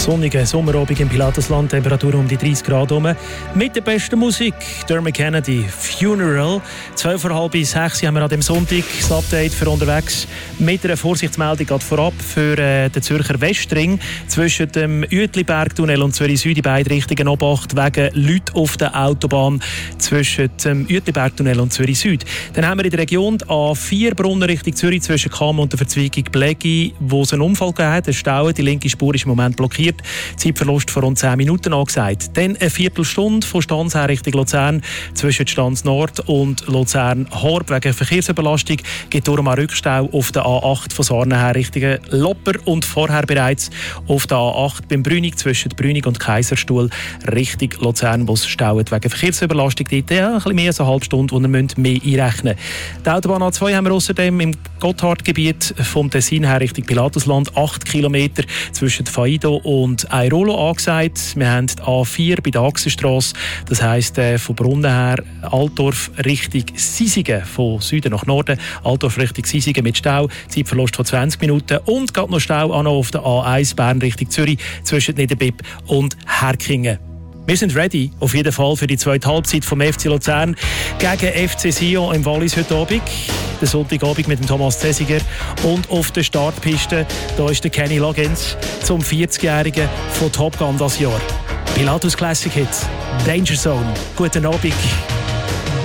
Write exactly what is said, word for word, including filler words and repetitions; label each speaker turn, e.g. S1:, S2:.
S1: Sonnige Sommerabend im Pilatusland, Temperatur um die dreißig Grad herum. Mit der besten Musik, Dermot Kennedy, Funeral. zwölf vor halb sechs haben wir an dem Sonntag das Update für unterwegs mit einer Vorsichtsmeldung gerade vorab für äh, den Zürcher Westring zwischen dem Uetlibergtunnel und Zürich Süd in beide Richtungen Obacht wegen Leuten auf der Autobahn zwischen dem Uetlibergtunnel und Zürich Süd. Dann haben wir in der Region die A vier Brunnen Richtung Zürich zwischen Cham und der Verzweigung Blägi, wo es einen Unfall gegeben hat. Der Stau, die linke Spur ist im Moment blockiert. Zeitverlust von rund zehn Minuten angesagt. Dann eine Viertelstunde von Stanz her Richtung Luzern zwischen Stanz Nord und Luzern Horb wegen Verkehrsüberlastung gibt darum auch Rückstau auf der A acht von Sarnen her Richtung Lopper und vorher bereits auf der A acht beim Brünig zwischen Brünig und Kaiserstuhl Richtung Luzern, wo es staut wegen Verkehrsüberlastung. Dort ja, ein bisschen mehr als eine halbe Stunde, wo ihr mehr einrechnen müsst. Die Autobahn A zwei haben wir außerdem im Gotthardgebiet vom Tessin her Richtung Pilatusland acht Kilometer zwischen Faido und Airolo angesagt. Wir haben die A vier bei der Achsenstrasse, das heisst äh, von Brunnen her Altdorf Richtung Sisigen, von Süden nach Norden, Altdorf Richtung Sisigen mit Stau, Zeitverlust von zwanzig Minuten und geht noch Stau auch noch auf der A eins Bern Richtung Zürich zwischen Niederbipp und Herkingen. Wir sind ready, auf jeden Fall für die zweite Halbzeit vom F C Luzern gegen F C Sion im Wallis heute Abend. Der Sonntagabend mit dem Thomas Zesiger. Und auf der Startpiste, da ist der Kenny Loggins zum vierzigjährigen von Top Gun das Jahr. Pilatus Classic Hits, Danger Zone. Guten Abend.